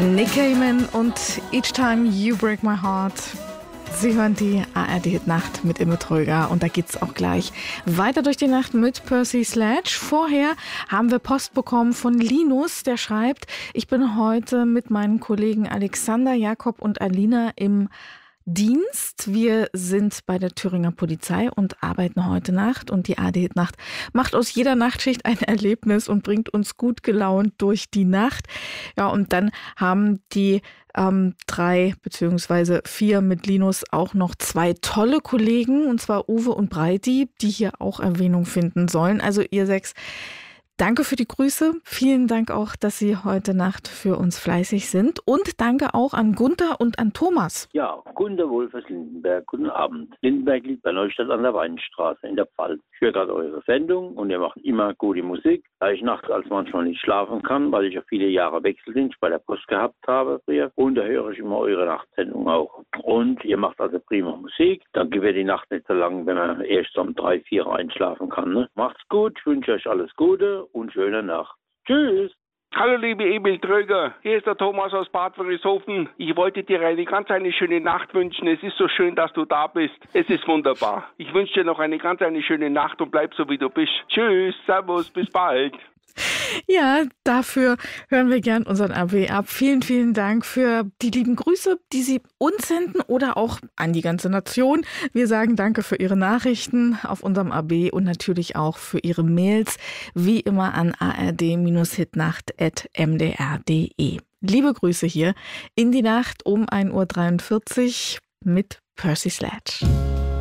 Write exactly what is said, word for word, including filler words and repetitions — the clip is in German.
Nick Cayman und Each Time You Break My Heart. Sie hören die A R D-Nacht mit Imme Tröger und da geht's auch gleich weiter durch die Nacht mit Percy Sledge. Vorher haben wir Post bekommen von Linus, der schreibt: Ich bin heute mit meinen Kollegen Alexander, Jakob und Alina im Dienst. Wir sind bei der Thüringer Polizei und arbeiten heute Nacht und die A R D-Nacht macht aus jeder Nachtschicht ein Erlebnis und bringt uns gut gelaunt durch die Nacht. Ja, und dann haben die ähm, drei beziehungsweise vier mit Linus auch noch zwei tolle Kollegen, und zwar Uwe und Breiti, die hier auch Erwähnung finden sollen. Also ihr sechs, danke für die Grüße. Vielen Dank auch, dass Sie heute Nacht für uns fleißig sind. Und danke auch an Gunther und an Thomas. Ja, Gunther Wolf aus Lindenberg. Guten Abend. Lindenberg liegt bei Neustadt an der Weinstraße in der Pfalz. Ich höre gerade eure Sendung und ihr macht immer gute Musik. Da ich nachts als manchmal nicht schlafen kann, weil ich ja viele Jahre Wechseldienst bei der Post gehabt habe früher. Und da höre ich immer eure Nachtsendung auch. Und ihr macht also prima Musik. Dann wird die Nacht nicht so lang, wenn man erst um drei, vier einschlafen kann. Ne? Macht's gut, ich wünsche euch alles Gute und schöne Nacht. Tschüss. Hallo liebe Emil Tröger, hier ist der Thomas aus Bad Wörishofen. Ich wollte dir eine ganz eine schöne Nacht wünschen. Es ist so schön, dass du da bist. Es ist wunderbar. Ich wünsche dir noch eine ganz eine schöne Nacht und bleib so wie du bist. Tschüss, servus, bis bald. Ja, dafür hören wir gern unseren A W ab. Vielen, vielen Dank für die lieben Grüße, die Sie uns senden oder auch an die ganze Nation. Wir sagen danke für Ihre Nachrichten auf unserem A B und natürlich auch für Ihre Mails, wie immer an a r d hitnacht at m d r punkt d e. Liebe Grüße hier in die Nacht um ein Uhr dreiundvierzig mit Percy Sledge.